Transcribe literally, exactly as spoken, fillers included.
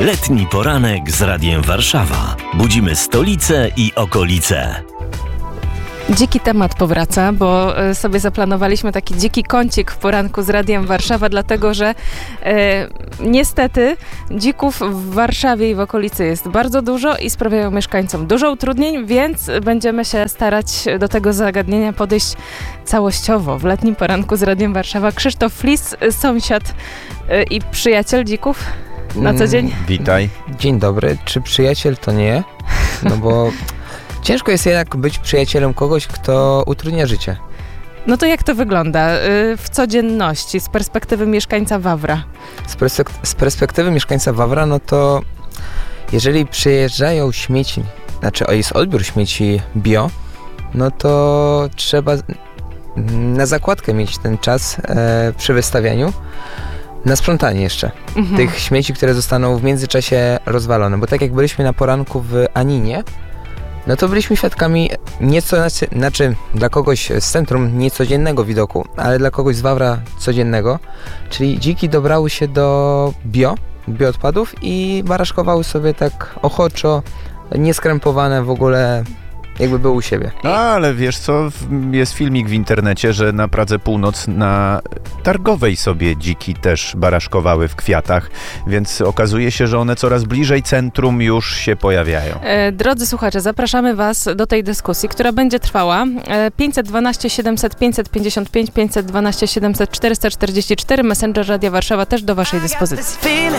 Letni poranek z Radiem Warszawa. Budzimy stolicę i okolice. Dziki temat powraca, bo sobie zaplanowaliśmy taki dziki kącik w poranku z Radiem Warszawa, dlatego że e, niestety dzików w Warszawie i w okolicy jest bardzo dużo i sprawiają mieszkańcom dużo utrudnień, więc będziemy się starać do tego zagadnienia podejść całościowo. W letnim poranku z Radiem Warszawa Krzysztof Flis, sąsiad e, i przyjaciel dzików na co dzień. Mm, witaj. Dzień dobry. Czy przyjaciel to nie? No bo ciężko jest jednak być przyjacielem kogoś, kto utrudnia życie. No to jak to wygląda w codzienności z perspektywy mieszkańca Wawra? Z, perspek- z perspektywy mieszkańca Wawra, no to jeżeli przyjeżdżają śmieci, znaczy jest odbiór śmieci bio, no to trzeba na zakładkę mieć ten czas e, przy wystawianiu na sprzątanie jeszcze mhm. tych śmieci, które zostaną w międzyczasie rozwalone. Bo tak jak byliśmy na poranku w Aninie, no to byliśmy świadkami nieco, znaczy dla kogoś z centrum niecodziennego widoku, ale dla kogoś z Wawra codziennego, czyli dziki dobrały się do bio, bioodpadów i baraszkowały sobie tak ochoczo, nieskrępowane w ogóle, jakby były u siebie. No ale wiesz co, jest filmik w internecie, że na Pradze Północ na Targowej sobie dziki też baraszkowały w kwiatach, więc okazuje się, że one coraz bliżej centrum już się pojawiają. E, drodzy słuchacze, zapraszamy Was do tej dyskusji, która będzie trwała. E, pięćset dwanaście siedemset pięćset pięćdziesiąt pięć, pięćset dwanaście siedemset czterysta czterdzieści cztery, Messenger Radia Warszawa też do Waszej dyspozycji.